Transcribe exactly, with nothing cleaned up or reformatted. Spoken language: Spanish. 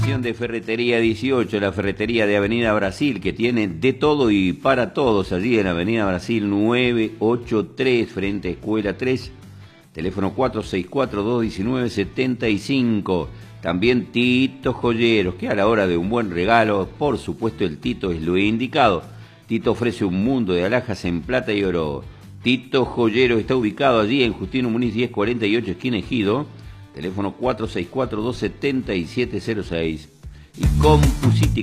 información de Ferretería dieciocho, la ferretería de Avenida Brasil, que tiene de todo y para todos allí en Avenida Brasil novecientos ochenta y tres, frente a Escuela tres, teléfono cuatro seis cuatro, dos uno nueve, siete cinco. También Tito Joyeros, que a la hora de un buen regalo, por supuesto el Tito es lo indicado. Tito ofrece un mundo de alhajas en plata y oro. Tito Joyeros está ubicado allí en Justino Muniz diez cuarenta y ocho, esquina Ejido, teléfono cuatro seis cuatro, dos siete siete cero seis. Y Compusiti